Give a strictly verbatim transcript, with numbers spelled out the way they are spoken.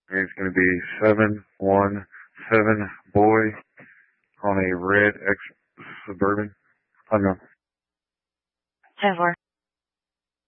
It's going to be seven one seven boy on a red X Suburban. Unknown. ten four.